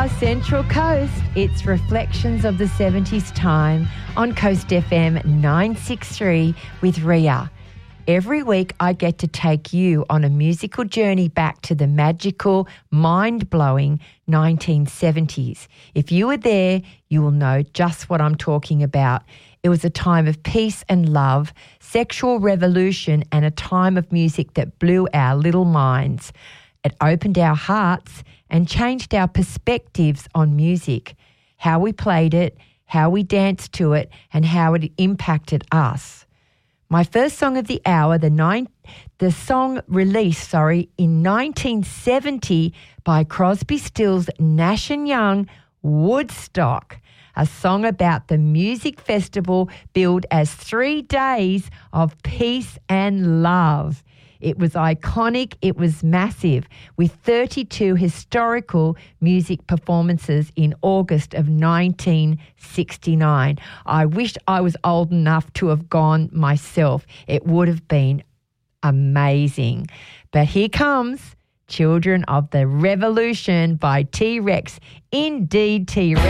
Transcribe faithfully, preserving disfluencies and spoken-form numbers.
our Central Coast. It's Reflections of the seventies Time on Coast F M nine sixty-three with Ria. Every week I get to take you on a musical journey back to the magical, mind-blowing nineteen seventies. If you were there, you will know just what I'm talking about. It was a time of peace and love, sexual revolution, and a time of music that blew our little minds. It opened our hearts and changed our perspectives on music, how we played it, how we danced to it, and how it impacted us. My first song of the hour, the nine, the song released, sorry, in nineteen seventy by Crosby, Stills, Nash and Young, Woodstock, a song about the music festival billed as three days of peace and love. It was iconic, it was massive, with thirty-two historical music performances in August of nineteen sixty-nine. I wish I was old enough to have gone myself. It would have been amazing. But here comes Children of the Revolution by T-Rex. Indeed, T-Rex.